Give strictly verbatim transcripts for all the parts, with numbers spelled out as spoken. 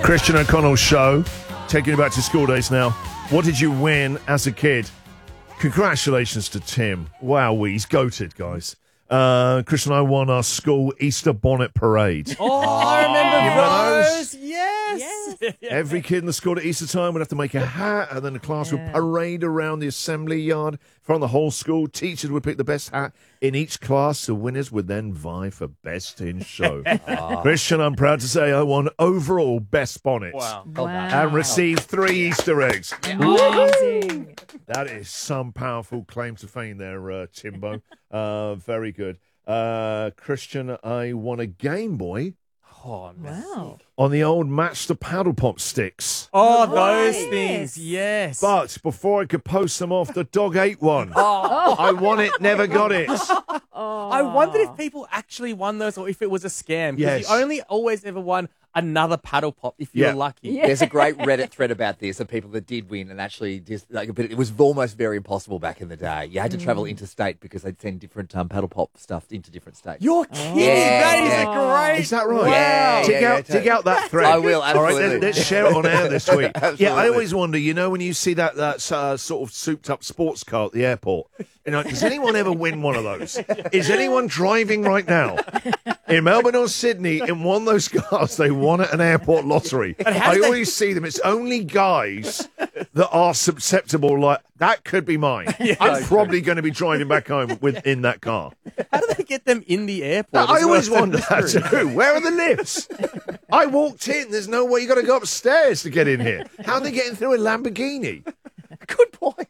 Christian O'Connell's show, taking you back to school days now. What did you win as a kid? Congratulations to Tim. Wow, he's goated, guys. Uh, Christian and I won our school Easter bonnet parade. Oh, I remember You those. Yes. Yes. Every kid in the school at Easter time would have to make a hat, and then the class Yeah. would parade around the assembly yard in front of the whole school. Teachers would pick the best hat in each class. The winners would then vie for best in show. Christian, I'm proud to say I won overall best bonnet. Wow. Wow. And received three Easter eggs. Amazing. That is some powerful claim to fame there, uh, Timbo. Uh, very good. Uh, Christian, I won a Game Boy Oh, man. Wow. on the old Match the Paddle Pop sticks. Oh, those Nice. things. Yes. But before I could post them off, the dog ate one. oh, I won it, never got it. Oh. I wondered if people actually won those or if it was a scam. Because Yes. you only always ever won another paddle pop if you're Yeah. lucky. Yeah. There's a great Reddit thread about this of people that did win and actually just like, but it was almost very impossible back in the day. You had to travel interstate because they'd send different um, paddle pop stuff into different states. You're kidding. Yeah, that is yeah. a great. Is that right? Yeah, dig, yeah, out, yeah, dig out that thread. I will, All right, absolutely. let, let's share it on air this week. Yeah, I Absolutely. always wonder, you know, when you see that, that uh, sort of souped-up sports car at the airport, you know, does anyone ever win one of those? Is anyone driving right now in Melbourne or Sydney in one of those cars they won at an airport lottery? I they- always see them. It's only guys that are susceptible, like, that could be mine. I'm probably going to be driving back home with in that car. How do they get them in the airport? I as always well? wonder that too. Where are the lifts? I walked in. There's no way. You got to go upstairs to get in here. How are they getting through a Lamborghini? Good point.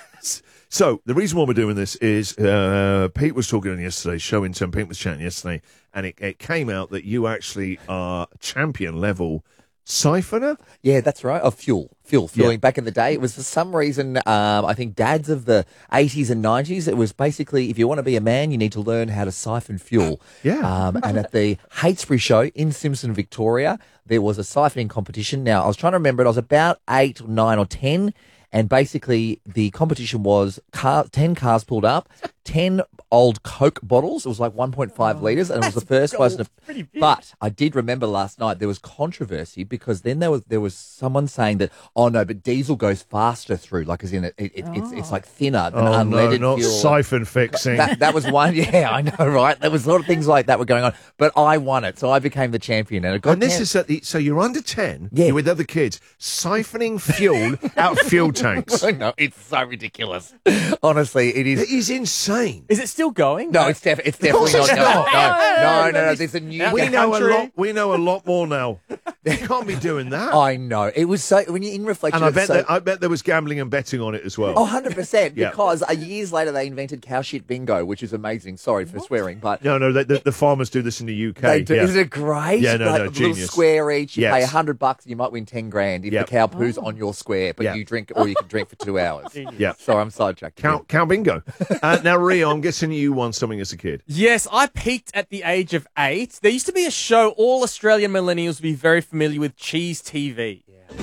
So the reason why we're doing this is uh, Pete was talking on yesterday's show. In turn, Pete was chatting yesterday, and it, it came out that you actually are champion level siphoner. Yeah, that's right. Of fuel, fuel, fueling. Yeah. Back in the day, it was for some reason. Um, I think dads of the eighties and nineties. It was basically if you want to be a man, you need to learn how to siphon fuel. Yeah. Um, and at the Hatesbury show in Simpson, Victoria, there was a siphoning competition. Now I was trying to remember it. I was about eight or nine or ten. And basically, the competition was car, ten cars pulled up, ten old Coke bottles. It was like one point five litres, and it was the first person to. pretty big. But I did remember last night there was controversy because then there was there was someone saying that, oh no, but diesel goes faster through, like as in it, it, it it's it's like thinner than Oh no, unleaded not fuel. siphon fixing. That, that was one. Yeah, I know, right? There was a lot of things like that were going on, but I won it, so I became the champion. And it got And this down- is at the, so you're under ten. Yeah. You're with other kids siphoning fuel out of fuel tanks. I know, it's so ridiculous. Honestly, it is. It is insane. Is it still going? No, it's, def- it's definitely course not. it's No, not. no, no, no, no. There's a new. We the know a country. lot. We know a lot more now. You can't be doing that. I know. It was so when you're in reflection. and I it's bet so, that, I bet there was gambling and betting on it as well. Oh, one hundred percent. Yeah. Because uh, years later they invented cow shit bingo, which is amazing. Sorry for swearing, but No, no, the, the, the farmers do this in the U K. they do. yeah. Isn't it great? Yeah, no, like, no, a little genius. square each. You Yes. pay a hundred bucks and you might win ten grand if Yep. the cow poos on your square, but Yeah. you drink or you can drink for two hours. Yeah. Sorry, I'm sidetracked. Cow, cow bingo. Uh, now, Rio, I'm guessing you won something as a kid. Yes, I peaked at the age of eight. There used to be a show all Australian millennials would be very familiar with, Cheese T V.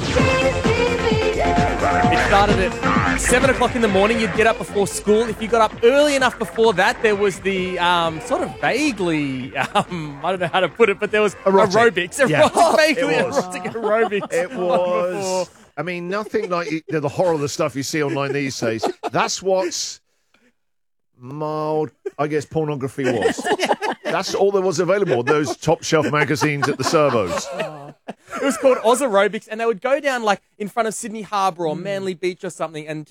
It started at seven o'clock in the morning. You'd get up before school. If you got up early enough before that, there was the um, sort of vaguely, um, I don't know how to put it, but there was Erotic. aerobics. Yeah. Erotic, vaguely It was. erotic aerobics. It on was. before. I mean, nothing like you know, the horror of the stuff you see online these days. That's what's mild, I guess, pornography was. That's all there was available. Those top shelf magazines at the servos. It was called Oz Aerobics, and they would go down like in front of Sydney Harbour or Manly Beach or something, and